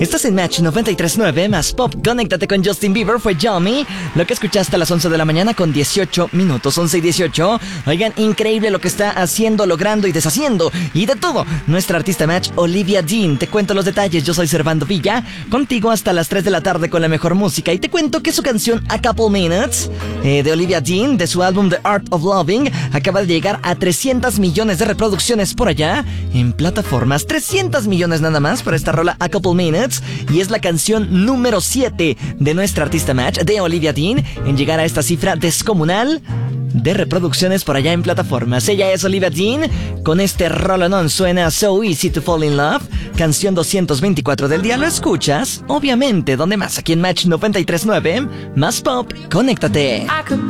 Estás en Match 93.9 más Pop. Conéctate con Justin Bieber, fue Yummy. Lo que escuchaste a las 11 de la mañana con 18 minutos, 11 y 18. Oigan, increíble lo que está haciendo, logrando y deshaciendo. Y de todo, nuestra artista Match, Olivia Dean. Te cuento los detalles, yo soy Servando Villa. Contigo hasta las 3 de la tarde con la mejor música. Y te cuento que su canción A Couple Minutes, de Olivia Dean, de su álbum The Art of Loving, acaba de llegar a 300 millones de reproducciones por allá en plataformas. 300 millones nada más para esta rola A Couple Minutes. Y es la canción número 7 de nuestra artista Match, de Olivia Dean, en llegar a esta cifra descomunal de reproducciones por allá en plataformas. Ella es Olivia Dean, con este rolonón suena So Easy to Fall in Love, canción 224 del día. Lo escuchas, obviamente, ¿dónde más? Aquí en Match 93.9, más Pop, conéctate.